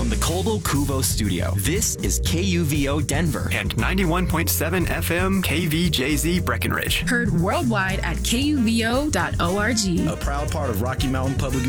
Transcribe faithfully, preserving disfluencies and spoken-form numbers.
the Colville Cuvo studio, this is K U V O Denver and ninety-one point seven F M K V J Z Breckenridge. Heard worldwide at K U V O dot org. A proud part of Rocky Mountain Public